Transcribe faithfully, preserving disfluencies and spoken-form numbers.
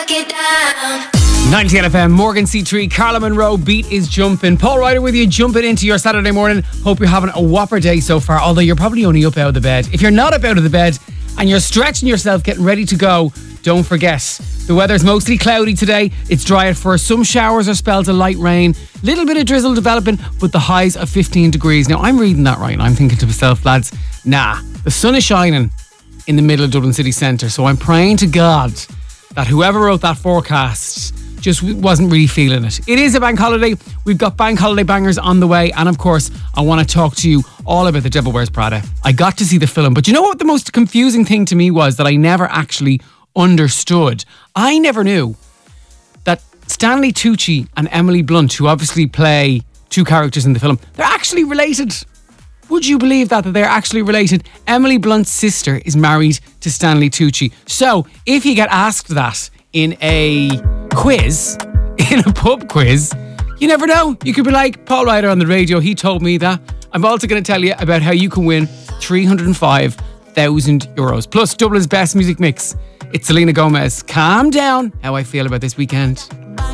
it down. ninety-eight F M, Morgan C three, Carla Monroe, Beat is Jumping. Paul Ryder with you, jumping into your Saturday morning. Hope you're having a whopper day so far, although you're probably only up out of the bed. If you're not up out of the bed and you're stretching yourself, getting ready to go, don't forget, the weather's mostly cloudy today. It's dry at first. Some showers or spells of light rain. Little bit of drizzle developing, but the highs of fifteen degrees. Now, I'm reading that right, and I'm thinking to myself, lads, nah, the sun is shining in the middle of Dublin city centre, so I'm praying to God that whoever wrote that forecast just wasn't really feeling it. It is a bank holiday. We've got bank holiday bangers on the way. And of course, I want to talk to you all about The Devil Wears Prada. I got to see the film. But you know what the most confusing thing to me was that I never actually understood? I never knew that Stanley Tucci and Emily Blunt, who obviously play two characters in the film, they're actually related. Would you believe that, that they're actually related? Emily Blunt's sister is married to Stanley Tucci. So if you get asked that in a quiz, in a pub quiz, you never know. You could be like, Paul Ryder on the radio, he told me that. I'm also going to tell you about how you can win three hundred five thousand euros. Plus Dublin's best music mix. It's Selena Gomez. Calm down. How I feel about this weekend.